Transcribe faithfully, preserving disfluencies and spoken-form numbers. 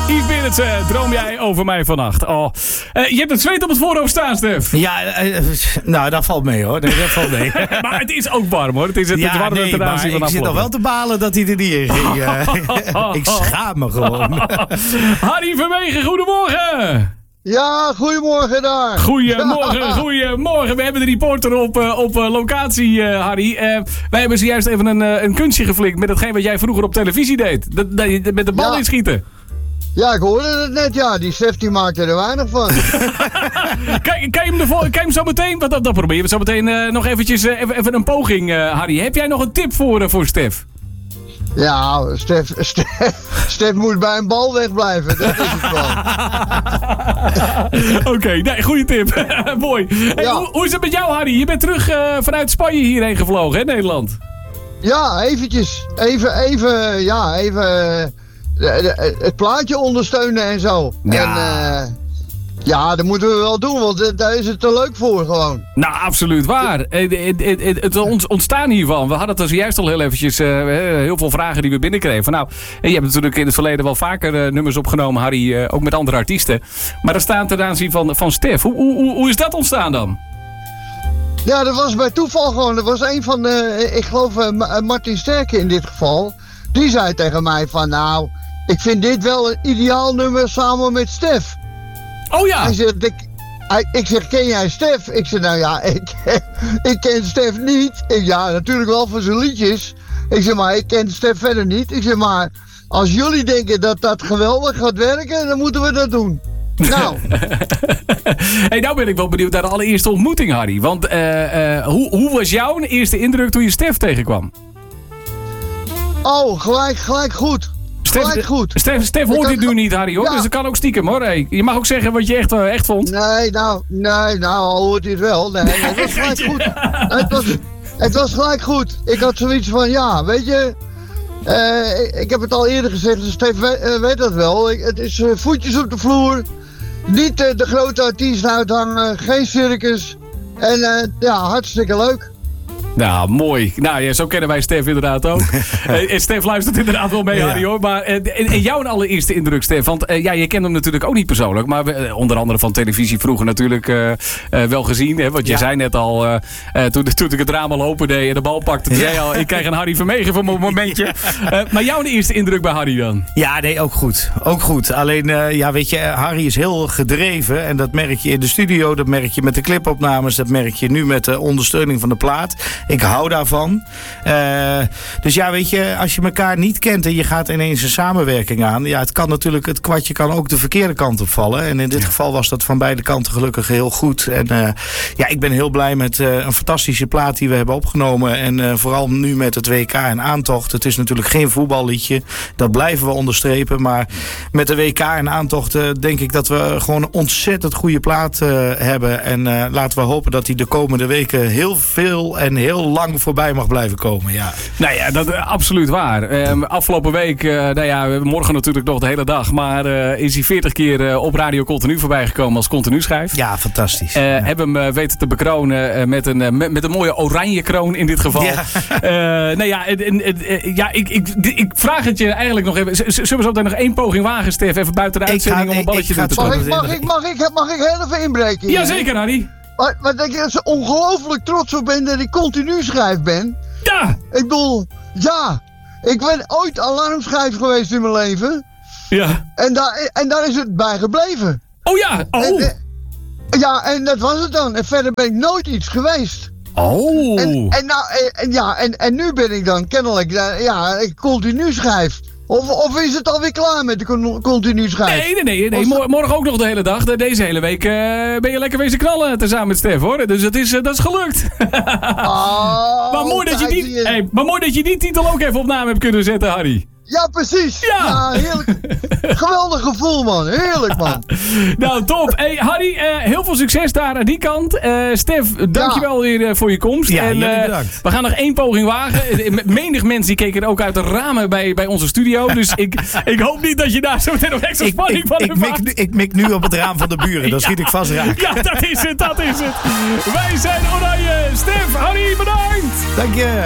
Yves Berendsen, droom jij over mij vannacht? Oh. Uh, je hebt het zweet op het voorhoofd staan, Stef. Ja, uh, nou, dat valt mee hoor. Dat valt mee. Maar het is ook warm hoor. Het is het ja, warm nee, ten aanzien van ik zit nog wel te balen dat hij er niet in ging. Uh, ik schaam me gewoon. Harry Vermegen, goedemorgen. Ja, goedemorgen daar. Goedemorgen, goedemorgen. We hebben de reporter op, uh, op uh, locatie, uh, Harry. Uh, wij hebben zojuist even een, uh, een kunstje geflikt met hetgeen wat jij vroeger op televisie deed. Dat, dat, met de bal ja. inschieten. Ja, ik hoorde het net, ja. Die Stef die maakte er weinig van. Kijk, kan je hem, ervoor, kan je hem zo meteen, wat dat, dat proberen we zo meteen uh, nog eventjes, uh, even, even een poging, uh, Harry. Heb jij nog een tip voor, uh, voor Stef? Ja, Stef, Stef, Stef moet bij een bal wegblijven. Dat is het wel. Oké, okay, nee, goede tip. Mooi. Hey, Ja. hoe, hoe is het met jou, Harry? Je bent terug uh, vanuit Spanje hierheen gevlogen, hè, Nederland? Ja, eventjes. Even, even, ja, even uh, de, de, het plaatje ondersteunen en zo. Ja. En, uh, ja, dat moeten we wel doen, want daar is het te leuk voor gewoon. Nou, absoluut waar. Het, het, het, het ontstaan hiervan. We hadden het er zojuist al heel eventjes, uh, heel veel vragen die we binnenkregen. Van, nou, je hebt natuurlijk in het verleden wel vaker uh, nummers opgenomen, Harry, uh, ook met andere artiesten. Maar er staan ten aanzien van, van Stef. Hoe, hoe, hoe is dat ontstaan dan? Ja, dat was bij toeval gewoon. Dat was een van de, ik geloof uh, Martin Sterke in dit geval. Die zei tegen mij van, nou, ik vind dit wel een ideaal nummer samen met Stef. Oh ja! Hij zegt, ik, hij, ik zeg, ken jij Stef? Ik zeg, nou ja, ik, ik ken Stef niet. Ik, ja, natuurlijk wel voor zijn liedjes. Ik zeg, maar ik ken Stef verder niet. Ik zeg, maar als jullie denken dat dat geweldig gaat werken, dan moeten we dat doen. Nou. Hey, nou ben ik wel benieuwd naar de allereerste ontmoeting, Harry. Want uh, uh, hoe, hoe was jouw eerste indruk toen je Stef tegenkwam? Oh, gelijk, gelijk goed. Gelijk Stef, goed. Stef, Stef hoort dit nu niet, Harry, hoor. Ja. Dus dat kan ook stiekem, hoor. Hey, je mag ook zeggen wat je echt, uh, echt vond. Nee, nou, nee, nou, al hoort hij het wel. Nee, het was gelijk goed. Het was, het was gelijk goed. Ik had zoiets van, ja, weet je... Uh, ik, ik heb het al eerder gezegd, dus Stef weet, uh, weet dat wel. Ik, het is uh, voetjes op de vloer. Niet uh, de grote artiesten uithangen, geen circus. En uh, ja, hartstikke leuk. Nou, mooi. Nou ja, zo kennen wij Stef inderdaad ook. En Stef luistert inderdaad wel mee, Harry, hoor. Maar en, en jouw allereerste indruk, Stef? Want uh, ja, je kent hem natuurlijk ook niet persoonlijk. Maar we, uh, onder andere van televisie vroeger natuurlijk uh, uh, wel gezien. Hè? Want je ja. zei net al, uh, uh, toen, toen ik het raam al opende en de bal pakte. Toen ja. zei al, ik krijg een Harry Vermegen voor mijn momentje. Ja. Uh, maar jouw eerste indruk bij Harry dan? Ja, nee, ook goed. Ook goed. Alleen, uh, ja, weet je, Harry is heel gedreven. En dat merk je in de studio, dat merk je met de clipopnames. Dat merk je nu met de ondersteuning van de plaat. Ik hou daarvan. Uh, dus ja, weet je, als je elkaar niet kent en je gaat ineens een samenwerking aan. Ja, het kan natuurlijk, het kwartje kan ook de verkeerde kant opvallen. En in dit geval was dat van beide kanten gelukkig heel goed. En uh, ja, ik ben heel blij met uh, een fantastische plaat die we hebben opgenomen. En uh, vooral nu met het W K en aantocht. Het is natuurlijk geen voetballiedje. Dat blijven we onderstrepen. Maar met de W K en aantocht uh, denk ik dat we gewoon een ontzettend goede plaat uh, hebben. En uh, laten we hopen dat die de komende weken heel veel en heel lang voorbij mag blijven komen, ja. Nou ja, dat is absoluut waar. Uh, afgelopen week, uh, nou ja, morgen natuurlijk nog de hele dag, maar uh, is hij veertig keer uh, op Radio Continu voorbij gekomen als continu schijf. Ja, fantastisch. Uh, ja. Hebben hem uh, weten te bekronen uh, met, een, uh, met, met een mooie oranje kroon in dit geval. Ja. Uh, nou ja, en, en, en, ja ik, ik, ik vraag het je eigenlijk nog even. Z- zullen we zo meteen nog één poging wagen, Stef? Even buiten de uitzending om een balletje te mag ik, mag, ik, mag, ik, mag ik heel even inbreken? Jazeker, Harry. Maar, maar dat ik er zo ongelooflijk trots op ben dat ik continu schrijf ben. Ja! Ik bedoel, ja. Ik ben ooit alarmschijf geweest in mijn leven. Ja. En, daar, en daar is het bij gebleven. Oh ja, oh. En, ja, en dat was het dan. En verder ben ik nooit iets geweest. Oh. En, en, nou, en, ja, en, en nu ben ik dan kennelijk, ja, ik continu schrijf. Of, of is het alweer klaar met de continu schijf? Nee, nee, nee. nee. Mor- morgen ook nog de hele dag. Deze hele week uh, ben je lekker wezen knallen tezamen met Stef, hoor. Dus dat is, uh, dat is gelukt. Oh, maar, mooi dat je die, hey, maar mooi dat je die titel ook even op naam hebt kunnen zetten, Harry. Ja, precies. Ja, ja heerlijk. Geweldig gevoel, man. Heerlijk, man. Nou, top. Hey, Harry, uh, heel veel succes daar aan die kant. Uh, Stef, dankjewel ja. weer uh, voor je komst. Ja, en, uh, bedankt. We gaan nog één poging wagen. Menig mensen die keken ook uit de ramen bij, bij onze studio. Dus ik, ik hoop niet dat je daar zo meteen nog extra spanning ik, van ik, ervaart. ik, mik, ik mik nu op het raam van de buren. Dan schiet ik vast raak. Ja, dat is het, dat is het. Wij zijn Oranje. Stef, Harry, bedankt. Dank je.